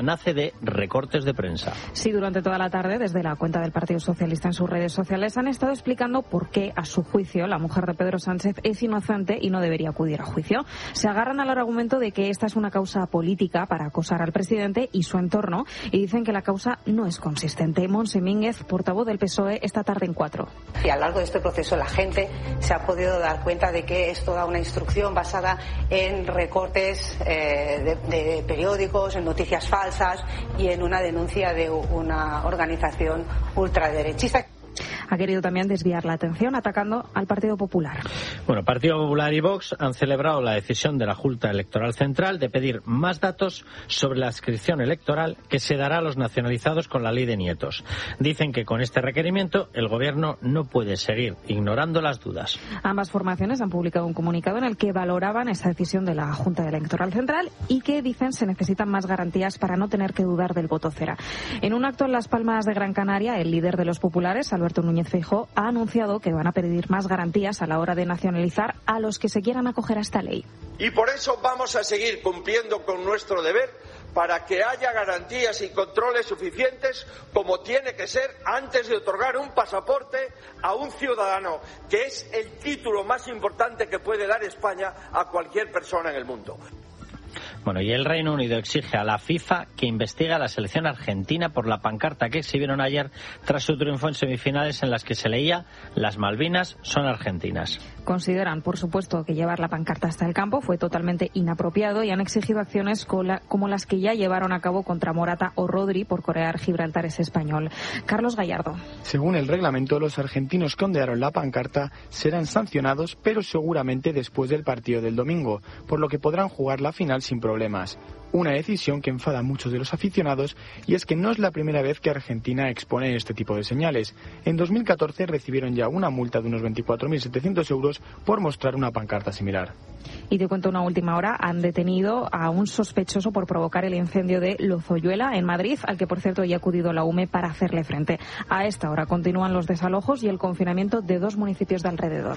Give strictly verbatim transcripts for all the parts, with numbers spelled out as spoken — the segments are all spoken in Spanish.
nace de recortes de prensa. Sí, durante toda la tarde, desde la cuenta del Partido Socialista en sus redes sociales, han estado explicando por qué, a su juicio, la mujer de Pedro Sánchez es inocente y no debería acudir a juicio. Se agarran al argumento de que esta es una causa política para acosar al presidente y su entorno y dicen que la causa no es consistente. Montse Mínguez, portavoz del P S O E, esta tarde en Cuatro. Y a lo largo de este proceso la gente se ha podido dar cuenta de que es toda una instrucción basada en recortes eh, de, de periódicos, en noticias falsas y en una denuncia de una organización ultraderechista. Ha querido también desviar la atención atacando al Partido Popular. Bueno, Partido Popular y Vox han celebrado la decisión de la Junta Electoral Central de pedir más datos sobre la adscripción electoral que se dará a los nacionalizados con la ley de nietos. Dicen que con este requerimiento el Gobierno no puede seguir ignorando las dudas. Ambas formaciones han publicado un comunicado en el que valoraban esta decisión de la Junta Electoral Central y que dicen se necesitan más garantías para no tener que dudar del voto cera. En un acto en Las Palmas de Gran Canaria, el líder de los populares, Alberto Núñez Feijóo, ha anunciado que van a pedir más garantías a la hora de nacionalizar a los que se quieran acoger a esta ley. Y por eso vamos a seguir cumpliendo con nuestro deber para que haya garantías y controles suficientes como tiene que ser antes de otorgar un pasaporte a un ciudadano, que es el título más importante que puede dar España a cualquier persona en el mundo. Bueno, y el Reino Unido exige a la FIFA que investigue a la selección argentina por la pancarta que exhibieron ayer tras su triunfo en semifinales en las que se leía "Las Malvinas son argentinas". Consideran, por supuesto, que llevar la pancarta hasta el campo fue totalmente inapropiado y han exigido acciones como las que ya llevaron a cabo contra Morata o Rodri por corear Gibraltar es español. Carlos Gallardo. Según el reglamento, los argentinos que ondearon la pancarta serán sancionados, pero seguramente después del partido del domingo, por lo que podrán jugar la final sin problemas. Una decisión que enfada a muchos de los aficionados, y es que no es la primera vez que Argentina expone este tipo de señales. En dos mil catorce recibieron ya una multa de unos veinticuatro mil setecientos euros por mostrar una pancarta similar. Y te cuento una última hora, han detenido a un sospechoso por provocar el incendio de Lozoyuela en Madrid, al que por cierto ya ha acudido la U M E para hacerle frente. A esta hora continúan los desalojos y el confinamiento de dos municipios de alrededor.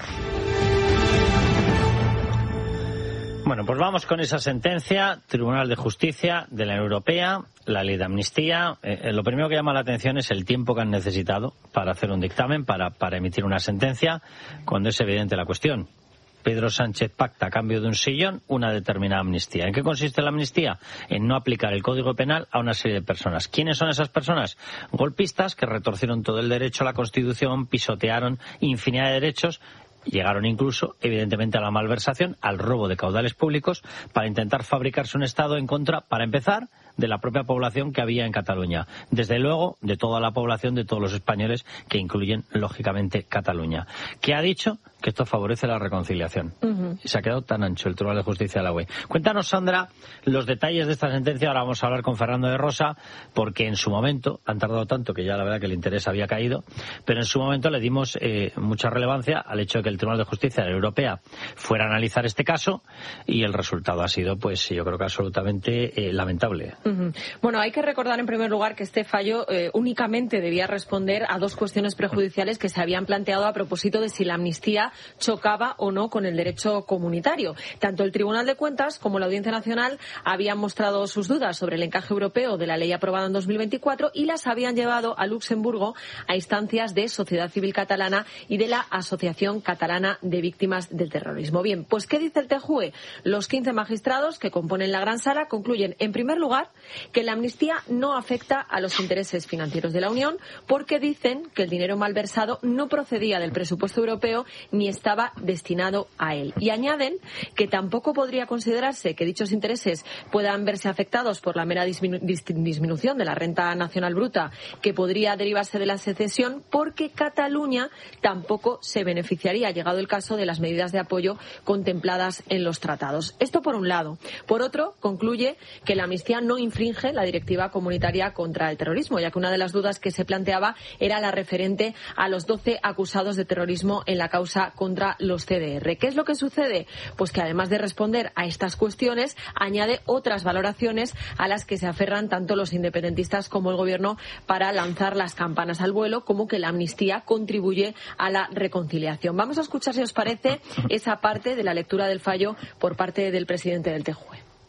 Bueno, pues vamos con esa sentencia, Tribunal de Justicia de la Unión Europea, la ley de amnistía. Eh, lo primero que llama la atención es el tiempo que han necesitado para hacer un dictamen, para, para emitir una sentencia, cuando es evidente la cuestión. Pedro Sánchez pacta a cambio de un sillón una determinada amnistía. ¿En qué consiste la amnistía? En no aplicar el Código Penal a una serie de personas. ¿Quiénes son esas personas? Golpistas que retorcieron todo el derecho a la Constitución, pisotearon infinidad de derechos. Llegaron incluso, evidentemente, a la malversación, al robo de caudales públicos, para intentar fabricarse un Estado en contra, para empezar, de la propia población que había en Cataluña. Desde luego, de toda la población, de todos los españoles, que incluyen, lógicamente, Cataluña. ¿Qué ha dicho? Que esto favorece la reconciliación. Uh-huh. Y se ha quedado tan ancho el Tribunal de Justicia de la U E. Cuéntanos, Sandra, los detalles de esta sentencia. Ahora vamos a hablar con Fernando de Rosa, porque en su momento, han tardado tanto que ya la verdad que el interés había caído, pero en su momento le dimos eh, mucha relevancia al hecho de que el Tribunal de Justicia de la Unión Europea fuera a analizar este caso, y el resultado ha sido, pues yo creo que absolutamente eh, lamentable. Uh-huh. Bueno, hay que recordar en primer lugar que este fallo eh, únicamente debía responder a dos cuestiones prejudiciales que se habían planteado a propósito de si la amnistía chocaba o no con el derecho comunitario. Tanto el Tribunal de Cuentas como la Audiencia Nacional habían mostrado sus dudas sobre el encaje europeo de la ley aprobada en dos mil veinticuatro y las habían llevado a Luxemburgo a instancias de Sociedad Civil Catalana y de la Asociación Catalana de Víctimas del Terrorismo. Bien, pues ¿qué dice el T J U E? Los quince magistrados que componen la Gran Sala concluyen, en primer lugar, que la amnistía no afecta a los intereses financieros de la Unión, porque dicen que el dinero malversado no procedía del presupuesto europeo ni estaba destinado a él. Y añaden que tampoco podría considerarse que dichos intereses puedan verse afectados por la mera disminu- disminución de la renta nacional bruta que podría derivarse de la secesión, porque Cataluña tampoco se beneficiaría, llegado el caso, de las medidas de apoyo contempladas en los tratados. Esto por un lado. Por otro, concluye que la amnistía no infringe la directiva comunitaria contra el terrorismo, ya que una de las dudas que se planteaba era la referente a los doce acusados de terrorismo en la causa contra los C D R. ¿Qué es lo que sucede? Pues que además de responder a estas cuestiones, añade otras valoraciones a las que se aferran tanto los independentistas como el Gobierno para lanzar las campanas al vuelo, como que la amnistía contribuye a la reconciliación. Vamos a escuchar, si os parece, esa parte de la lectura del fallo por parte del presidente del T J U E.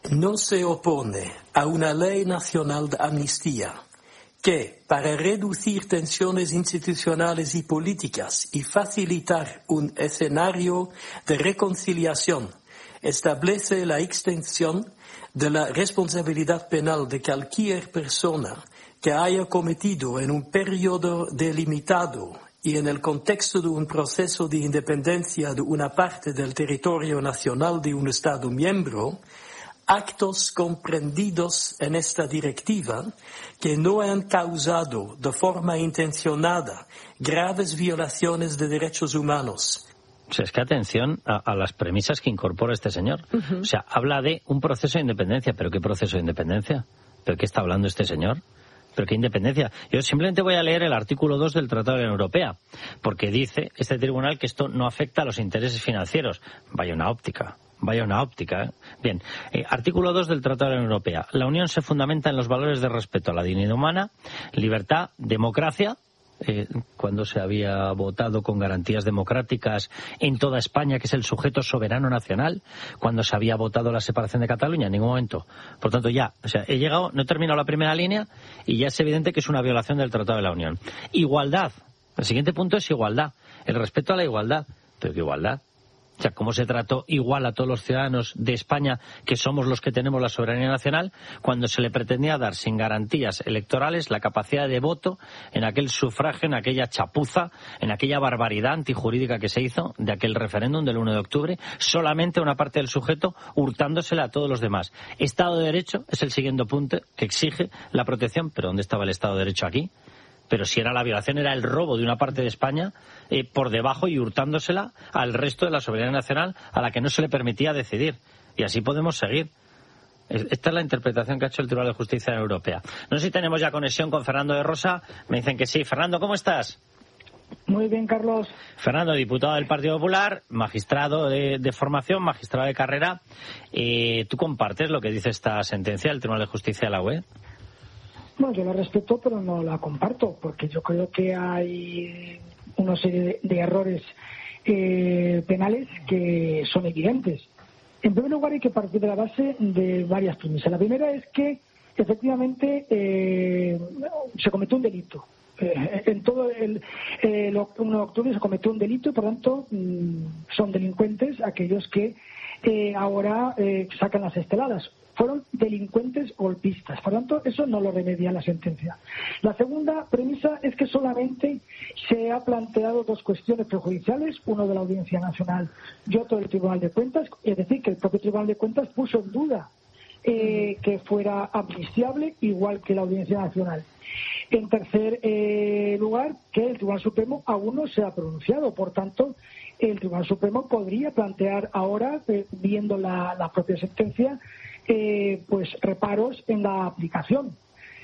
no se opone a una ley nacional de amnistía que, para reducir tensiones institucionales y políticas y facilitar un escenario de reconciliación, establece la extensión de la responsabilidad penal de cualquier persona que haya cometido en un periodo delimitado y en el contexto de un proceso de independencia de una parte del territorio nacional de un Estado miembro, actos comprendidos en esta directiva que no han causado de forma intencionada graves violaciones de derechos humanos. O sea, es que atención a, a las premisas que incorpora este señor. Uh-huh. O sea, habla de un proceso de independencia. ¿Pero qué proceso de independencia? ¿Pero qué está hablando este señor? ¿Pero qué independencia? Yo simplemente voy a leer el artículo dos del Tratado de la Unión Europea, porque dice este tribunal que esto no afecta a los intereses financieros. Vaya una óptica. Vaya una óptica, ¿eh? Bien, eh, artículo dos del Tratado de la Unión Europea. La Unión se fundamenta en los valores de respeto a la dignidad humana, libertad, democracia. Eh, cuando se había votado con garantías democráticas en toda España, que es el sujeto soberano nacional, cuando se había votado la separación de Cataluña, en ningún momento. Por tanto, ya, o sea, he llegado, no he terminado la primera línea y ya es evidente que es una violación del Tratado de la Unión. Igualdad. El siguiente punto es igualdad. El respeto a la igualdad. ¿Pero qué igualdad? O sea, ¿cómo se trató igual a todos los ciudadanos de España, que somos los que tenemos la soberanía nacional, cuando se le pretendía dar sin garantías electorales la capacidad de voto en aquel sufragio, en aquella chapuza, en aquella barbaridad antijurídica que se hizo de aquel referéndum del uno de octubre, solamente una parte del sujeto hurtándosela a todos los demás? Estado de Derecho es el siguiente punto que exige la protección. ¿Pero dónde estaba el Estado de Derecho aquí? Pero si era la violación, era el robo de una parte de España eh, por debajo y hurtándosela al resto de la soberanía nacional a la que no se le permitía decidir. Y así podemos seguir. Esta es la interpretación que ha hecho el Tribunal de Justicia de la Unión Europea. No sé si tenemos ya conexión con Fernando de Rosa. Me dicen que sí. Fernando, ¿cómo estás? Muy bien, Carlos. Fernando, diputado del Partido Popular, magistrado de, de formación, magistrado de carrera. Eh, ¿Tú compartes lo que dice esta sentencia del Tribunal de Justicia de la U E? Bueno, yo la respeto, pero no la comparto, porque yo creo que hay una serie de errores eh, penales que son evidentes. En primer lugar, hay que partir de la base de varias premisas. La primera es que, efectivamente, eh, se cometió un delito. Eh, en todo el, el uno de octubre se cometió un delito y, por tanto, mmm, son delincuentes aquellos que eh, ahora eh, sacan las esteladas. Fueron delincuentes golpistas. Por tanto, eso no lo remedia la sentencia. La segunda premisa es que solamente se ha planteado dos cuestiones prejudiciales, uno de la Audiencia Nacional y otro del Tribunal de Cuentas, es decir, que el propio Tribunal de Cuentas puso en duda eh, que fuera amnistiable, igual que la Audiencia Nacional. En tercer eh, lugar, que el Tribunal Supremo aún no se ha pronunciado. Por tanto, el Tribunal Supremo podría plantear ahora, eh, viendo la, la propia sentencia, Eh, pues reparos en la aplicación.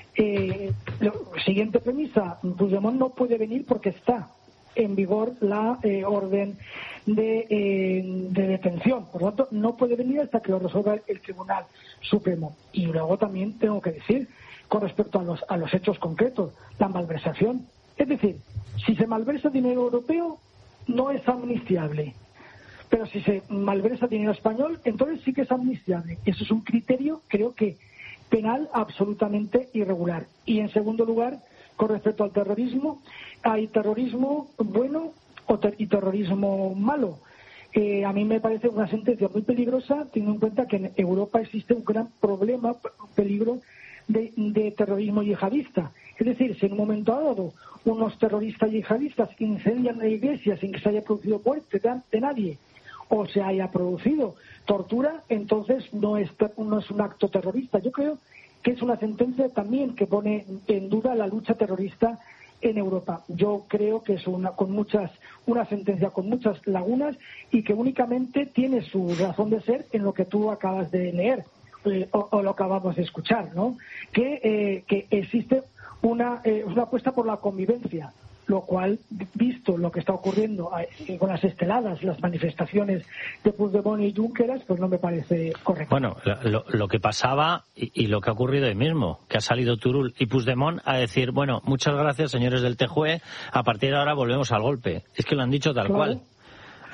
Eh, lo, siguiente premisa, Puigdemont no puede venir porque está en vigor la eh, orden de, eh, de detención. Por lo tanto, no puede venir hasta que lo resuelva el Tribunal Supremo. Y luego también tengo que decir, con respecto a los, a los hechos concretos, la malversación. Es decir, si se malversa dinero europeo, no es amnistiable. Pero si se malversa dinero español, entonces sí que es amnistiable. Eso es un criterio, creo que, penal absolutamente irregular. Y en segundo lugar, con respecto al terrorismo, hay terrorismo bueno o ter- y terrorismo malo. Eh, a mí me parece una sentencia muy peligrosa, teniendo en cuenta que en Europa existe un gran problema, un peligro de, de terrorismo yihadista. Es decir, si en un momento dado unos terroristas yihadistas incendian la iglesia sin que se haya producido muerte de, de nadie, o se haya producido tortura, entonces no es, no es un acto terrorista. Yo creo que es una sentencia también que pone en duda la lucha terrorista en Europa. Yo creo que es una, con muchas, una sentencia con muchas lagunas y que únicamente tiene su razón de ser en lo que tú acabas de leer eh, o, o lo acabamos de escuchar, ¿no? Que, eh, que existe una, eh, una apuesta por la convivencia, lo cual, visto lo que está ocurriendo con las esteladas, las manifestaciones de Puigdemont y Junqueras, pues no me parece correcto. Bueno, lo, lo que pasaba y, y lo que ha ocurrido hoy mismo, que ha salido Turull y Puigdemont a decir, bueno, muchas gracias, señores del T J U E, a partir de ahora volvemos al golpe. Es que lo han dicho tal claro. cual.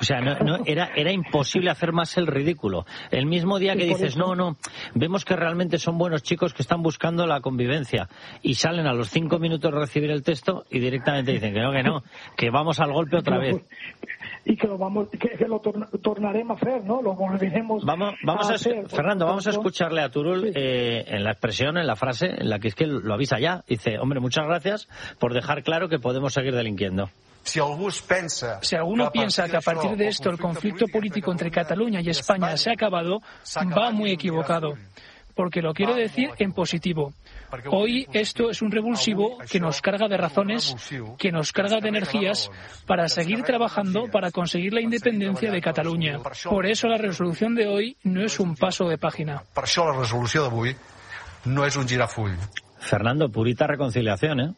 O sea, no, no, era, era imposible hacer más el ridículo. El mismo día que dices, no, no, vemos que realmente son buenos chicos que están buscando la convivencia, y salen a los cinco minutos de recibir el texto y directamente dicen que no, que no, que vamos al golpe otra vez. Y que lo vamos, que, que lo torna, tornaremos a hacer, ¿no? Lo volveremos vamos, vamos a, a hacer. Fernando, vamos a escucharle a Turull sí. eh, en la expresión, en la frase, en la que es que lo avisa ya. Dice, hombre, muchas gracias por dejar claro que podemos seguir delinquiendo. Si alguno piensa que a partir de esto el conflicto político entre Cataluña y España se ha acabado, va muy equivocado, porque lo quiero decir en positivo. Hoy esto es un revulsivo que nos carga de razones, que nos carga de energías para seguir trabajando para conseguir la independencia de Cataluña. Por eso la resolución de hoy no es un paso de página. Per això la resolució d'avui no és un girafull. Fernando, purita reconciliación, ¿eh?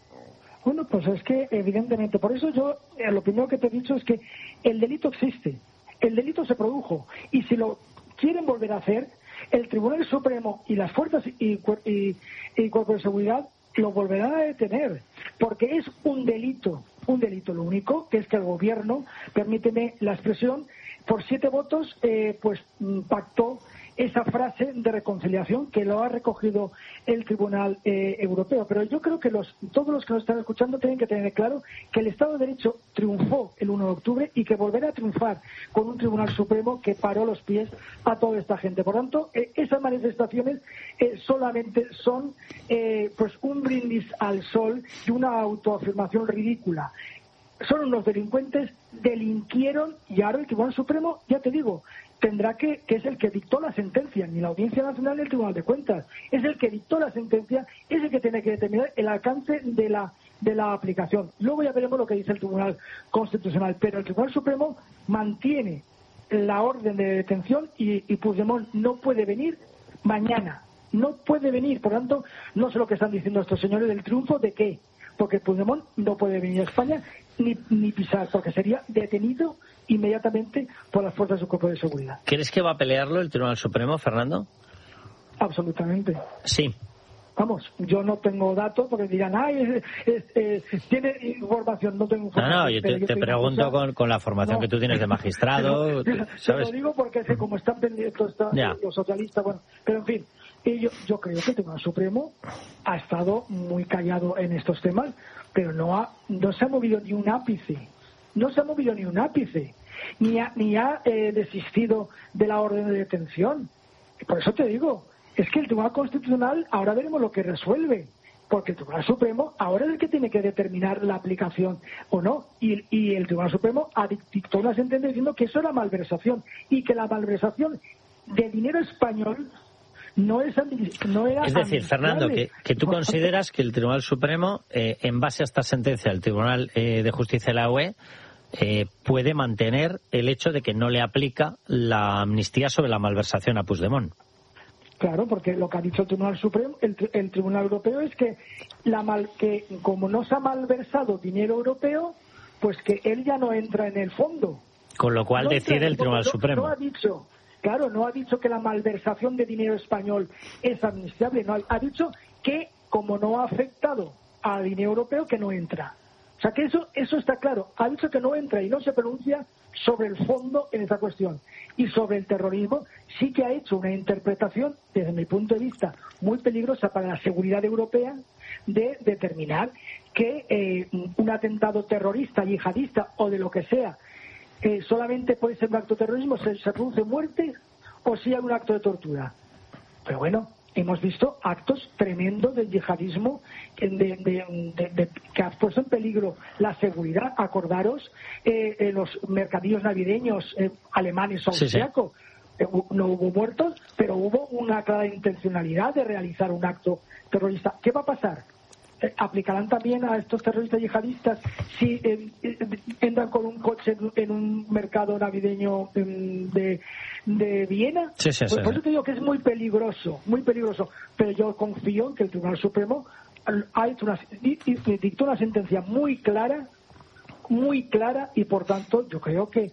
Bueno, pues es que evidentemente, por eso yo eh, lo primero que te he dicho es que el delito existe, el delito se produjo, y si lo quieren volver a hacer, el Tribunal Supremo y las fuerzas y, y, y cuerpos de seguridad lo volverán a detener, porque es un delito, un delito. Lo único que es que el gobierno, permíteme la expresión, por siete votos, eh, pues pactó esa frase de reconciliación que lo ha recogido el Tribunal eh, Europeo. Pero yo creo que los, todos los que nos están escuchando tienen que tener claro que el Estado de Derecho triunfó el uno de octubre y que volverá a triunfar con un Tribunal Supremo que paró los pies a toda esta gente. Por tanto, eh, esas manifestaciones eh, solamente son eh, pues un brindis al sol y una autoafirmación ridícula. Son unos delincuentes, delinquieron, y ahora el Tribunal Supremo, ya te digo, tendrá que, que es el que dictó la sentencia, ni la Audiencia Nacional ni el Tribunal de Cuentas, es el que dictó la sentencia, es el que tiene que determinar el alcance de la de la aplicación. Luego ya veremos lo que dice el Tribunal Constitucional, pero el Tribunal Supremo mantiene la orden de detención y, y Puigdemont no puede venir mañana, no puede venir. Por tanto, no sé lo que están diciendo estos señores del triunfo de qué, porque Puigdemont no puede venir a España ni, ni pisar, porque sería detenido inmediatamente por las fuerzas de su cuerpo de seguridad. ¿Crees que va a pelearlo el Tribunal Supremo, Fernando? Absolutamente. Sí. Vamos, yo no tengo datos porque dirán, ay, es, es, es, tiene información, no tengo información. No, no, yo te, yo te pregunto con, con la formación no, que tú tienes de magistrado, pero, ¿sabes? Te lo digo porque es que como están pendientes está, los socialistas, bueno, pero en fin, y yo, yo creo que el Tribunal Supremo ha estado muy callado en estos temas, pero no, ha, no se ha movido ni un ápice, no se ha movido ni un ápice, ni ha, ni ha eh, desistido de la orden de detención. Por eso te digo, es que el Tribunal Constitucional ahora veremos lo que resuelve, porque el Tribunal Supremo ahora es el que tiene que determinar la aplicación o no, y, y el Tribunal Supremo dictó una sentencia diciendo que eso era malversación y que la malversación de dinero español no, es, no era... Es decir, Fernando, que, que tú consideras que el Tribunal Supremo, eh, en base a esta sentencia del Tribunal eh, de Justicia de la U E, eh, puede mantener el hecho de que no le aplica la amnistía sobre la malversación a Puigdemont. Claro, porque lo que ha dicho el Tribunal Supremo, el, el Tribunal Europeo es que la mal, que como no se ha malversado dinero europeo, pues que él ya no entra en el fondo. Con lo cual no decide el Tribunal no, Supremo. No ha dicho, claro, no ha dicho que la malversación de dinero español es amnistiable, no, ha dicho que como no ha afectado a dinero europeo, que no entra. O sea que eso, eso está claro. Ha dicho que no entra y no se pronuncia sobre el fondo en esa cuestión. Y sobre el terrorismo sí que ha hecho una interpretación, desde mi punto de vista, muy peligrosa para la seguridad europea, de determinar que eh, un atentado terrorista, yihadista o de lo que sea, eh, solamente puede ser un acto de terrorismo, se, se produce muerte o si hay un acto de tortura. Pero bueno, hemos visto actos tremendos de yihadismo de, de, de, de, que ha puesto en peligro la seguridad. Acordaros eh, eh, los mercadillos navideños eh, alemanes o austriacos. Sí, sí. Eh, no hubo muertos, pero hubo una clara intencionalidad de realizar un acto terrorista. ¿Qué va a pasar? Eh, ¿Aplicarán también a estos terroristas yihadistas si eh, eh, entran con un coche en, en un mercado navideño eh, de, de Viena? Sí, sí, pues sí, por eso sí. te digo que es muy peligroso, muy peligroso. Pero yo confío en que el Tribunal Supremo ha hecho una, dictó una sentencia muy clara, muy clara, y por tanto yo creo que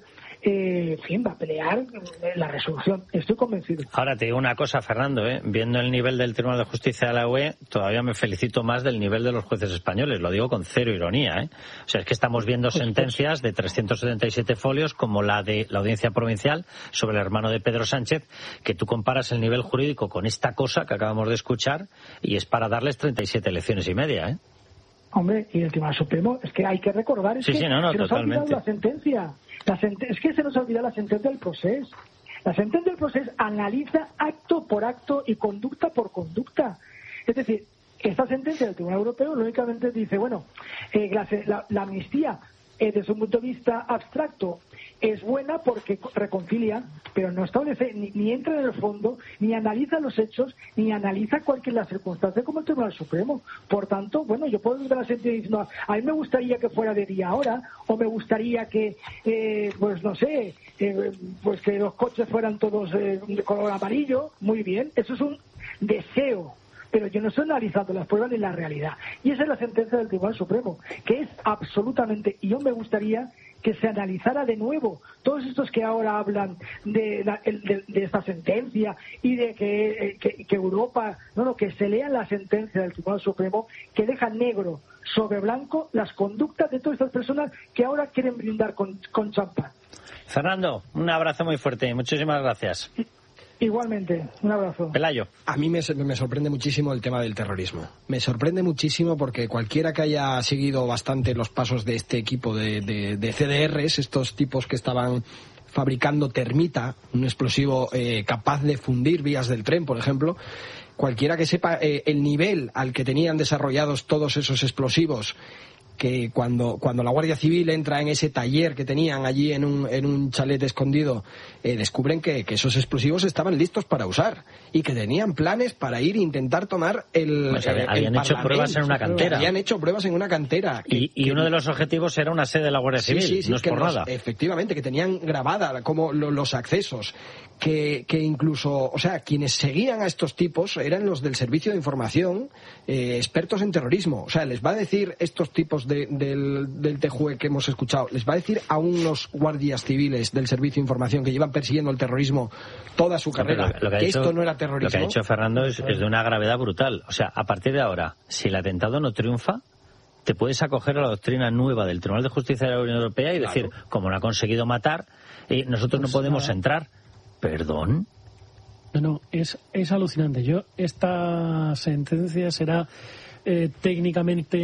eh, en fin, va a pelear la resolución. Estoy convencido. Ahora te digo una cosa, Fernando, ¿eh? Viendo el nivel del Tribunal de Justicia de la U E, todavía me felicito más del nivel de los jueces españoles. Lo digo con cero ironía, ¿eh? O sea, es que estamos viendo sentencias de trescientos setenta y siete folios, como la de la Audiencia Provincial sobre el hermano de Pedro Sánchez, que tú comparas el nivel jurídico con esta cosa que acabamos de escuchar y es para darles treinta y siete lecciones y media, ¿eh? Hombre, y el Tribunal Supremo, es que hay que recordar, es sí, que sí, no, no, se nos totalmente. ha olvidado la sentencia. La sent es que se nos ha olvidado la sentencia del proceso. La sentencia del proceso analiza acto por acto y conducta por conducta. Es decir, esta sentencia del Tribunal Europeo lógicamente dice, bueno, eh, la, la, la amnistía eh, desde un punto de vista abstracto es buena porque reconcilia, pero no establece, ni, ni entra en el fondo, ni analiza los hechos, ni analiza cualquier la circunstancia como el Tribunal Supremo. Por tanto, bueno, yo puedo ver la sentencia diciendo, a mí me gustaría que fuera de día ahora, o me gustaría que, eh, pues no sé, eh, pues que los coches fueran todos eh, de color amarillo. Muy bien, eso es un deseo. Pero yo no estoy analizando las pruebas ni la realidad. Y esa es la sentencia del Tribunal Supremo, que es absolutamente, y yo me gustaría que se analizara de nuevo todos estos que ahora hablan de, la, de, de esta sentencia y de que, que, que Europa, no, no, que se lean la sentencia del Tribunal Supremo que deja negro sobre blanco las conductas de todas estas personas que ahora quieren brindar con, con champán. Fernando, un abrazo muy fuerte y muchísimas gracias. Igualmente, un abrazo. Pelayo. A mí me, me sorprende muchísimo el tema del terrorismo. Me sorprende muchísimo porque cualquiera que haya seguido bastante los pasos de este equipo de, de, de C D Rs, estos tipos que estaban fabricando termita, un explosivo eh, capaz de fundir vías del tren, por ejemplo, cualquiera que sepa eh, el nivel al que tenían desarrollados todos esos explosivos, que cuando cuando la Guardia Civil entra en ese taller que tenían allí en un en un chalet escondido, eh, descubren que, que esos explosivos estaban listos para usar y que tenían planes para ir e intentar tomar el, pues habían, el habían hecho pruebas en una cantera. Habían hecho pruebas en una cantera. Y, y uno de los objetivos era una sede de la Guardia Civil, sí, sí, sí, no es por los, nada. Efectivamente, que tenían grabada como lo, los accesos, que, que incluso, o sea, quienes seguían a estos tipos eran los del Servicio de Información, eh, expertos en terrorismo. O sea, les va a decir estos tipos de, del, del T J U E que hemos escuchado, les va a decir a unos guardias civiles del Servicio de Información que llevan persiguiendo el terrorismo toda su carrera, lo, lo que, que hecho, esto no era terrorismo. Lo que ha dicho Fernando es, es de una gravedad brutal. O sea, a partir de ahora, si el atentado no triunfa, te puedes acoger a la doctrina nueva del Tribunal de Justicia de la Unión Europea y claro. decir, como no ha conseguido matar, eh, nosotros pues no podemos nada. entrar. ¿Perdón? No, no, es, es alucinante. Yo, esta sentencia será eh, técnicamente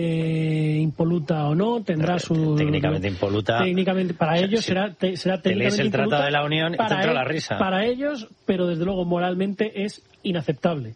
impoluta o no, tendrá su... Técnicamente impoluta... Técnicamente, para ellos sí. será, te, será técnicamente te lees el impoluta. Tratado de la Unión y te entra la risa. Para ellos, pero desde luego moralmente es inaceptable.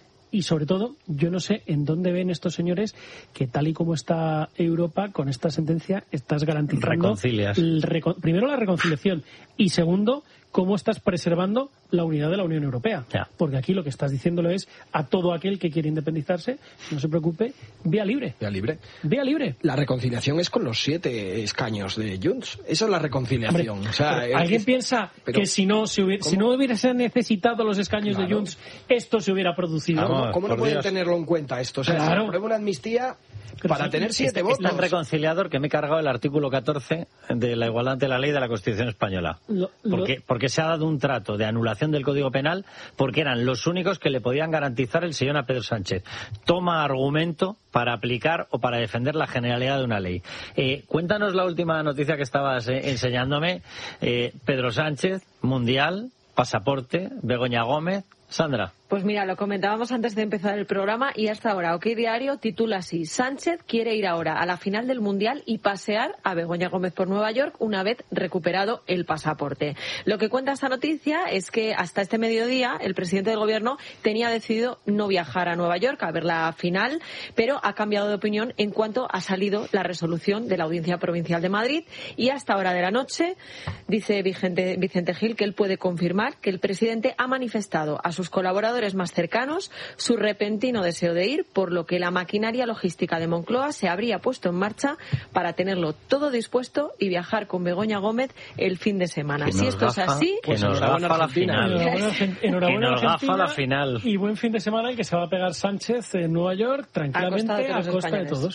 Y sobre todo, yo no sé en dónde ven estos señores que tal y como está Europa, con esta sentencia estás garantizando... Reconcilias. El reco- primero la reconciliación y segundo, cómo estás preservando la unidad de la Unión Europea. Ya. Porque aquí lo que estás diciéndolo es a todo aquel que quiere independizarse, no se preocupe, vía libre. Vía libre. Vía libre. La reconciliación es con los siete escaños de Junts. Esa es la reconciliación. Hombre, o sea, ¿alguien es, piensa pero, que si no, si hubiera, si no hubiese necesitado los escaños claro. de Junts, esto se hubiera producido? ¿Cómo, ¿cómo no pueden Dios. tenerlo en cuenta esto? O sea, claro. se aprueba una amnistía Pero para sí, tener siete es, votos. Es tan reconciliador que me he cargado el artículo catorce de la igualdad ante la ley de la Constitución española. Lo, lo... Porque, porque se ha dado un trato de anulación del Código Penal porque eran los únicos que le podían garantizar el sillón a Pedro Sánchez. Toma argumento para aplicar o para defender la generalidad de una ley. Eh, cuéntanos la última noticia que estabas eh, enseñándome. Eh, Pedro Sánchez, Mundial, pasaporte, Begoña Gómez. Sandra. Pues mira, lo comentábamos antes de empezar el programa y hasta ahora OK Diario titula así: Sánchez quiere ir ahora a la final del Mundial y pasear a Begoña Gómez por Nueva York una vez recuperado el pasaporte. Lo que cuenta esta noticia es que hasta este mediodía el presidente del gobierno tenía decidido no viajar a Nueva York a ver la final, pero ha cambiado de opinión en cuanto ha salido la resolución de la Audiencia Provincial de Madrid y hasta hora de la noche dice Vicente, Vicente Gil que él puede confirmar que el presidente ha manifestado a sus colaboradores más cercanos su repentino deseo de ir, por lo que la maquinaria logística de Moncloa se habría puesto en marcha para tenerlo todo dispuesto y viajar con Begoña Gómez el fin de semana. Si esto gafa, es así, que pues nos gafa la final. Enhorabuena, enhorabuena que nos gafa la final. Y buen fin de semana y que se va a pegar Sánchez en Nueva York tranquilamente a costa, de, a costa de todos.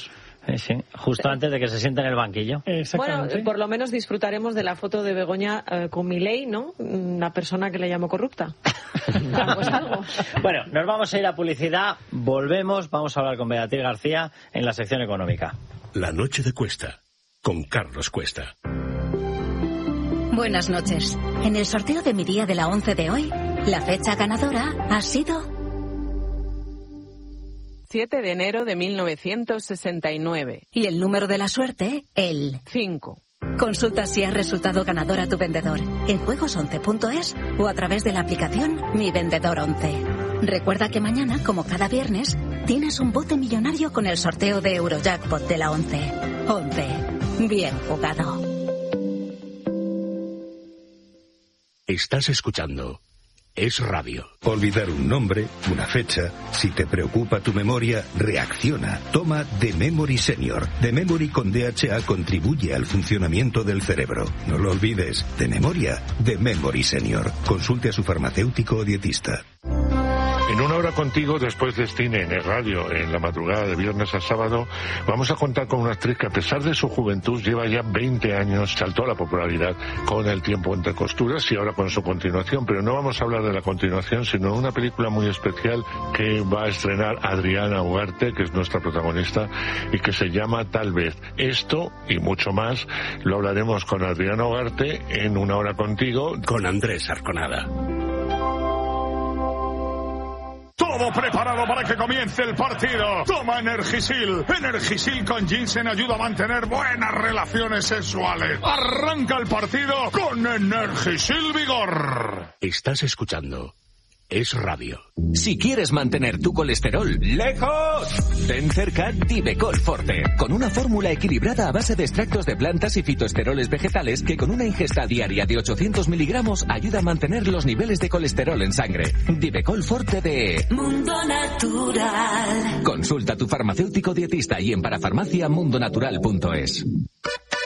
Sí, sí, justo antes de que se siente en el banquillo. Bueno, por lo menos disfrutaremos de la foto de Begoña eh, con Milei, ¿no? Una persona que le llamó corrupta. Ah, pues algo. Bueno, nos vamos a ir a publicidad, volvemos, vamos a hablar con Beatriz García en la sección económica. La noche de Cuesta, con Carlos Cuesta. Buenas noches. En el sorteo de mi día de la once de hoy, la fecha ganadora ha sido siete de enero de mil novecientos sesenta y nueve. Y el número de la suerte, el cinco. Consulta si has resultado ganador a tu vendedor en juegos once punto es o a través de la aplicación Mi Vendedor once. Recuerda que mañana, como cada viernes, tienes un bote millonario con el sorteo de Eurojackpot de la once. once. Bien jugado. Estás escuchando Es Radio. Olvidar un nombre, una fecha. Si te preocupa tu memoria, reacciona. Toma The Memory Senior. The Memory con D H A contribuye al funcionamiento del cerebro. No lo olvides. De memoria, The Memory Senior. Consulte a su farmacéutico o dietista. En una hora contigo, después de cine en el radio, en la madrugada de viernes a sábado, vamos a contar con una actriz que a pesar de su juventud lleva ya veinte años, saltó a la popularidad con El tiempo entre costuras y ahora con su continuación, pero no vamos a hablar de la continuación, sino de una película muy especial que va a estrenar Adriana Ugarte, que es nuestra protagonista, y que se llama Tal vez. Esto y mucho más lo hablaremos con Adriana Ugarte en una hora contigo, con Andrés Arconada. Todo preparado para que comience el partido. Toma Energisil. Energisil con ginseng ayuda a mantener buenas relaciones sexuales. Arranca el partido con Energisil Vigor. Estás escuchando Es Radio. Si quieres mantener tu colesterol lejos, ten cerca Divecol Forte, con una fórmula equilibrada a base de extractos de plantas y fitoesteroles vegetales que con una ingesta diaria de ochocientos miligramos ayuda a mantener los niveles de colesterol en sangre. Divecol Forte de Mundo Natural. Consulta a tu farmacéutico dietista y en parafarmacia mundonatural punto es.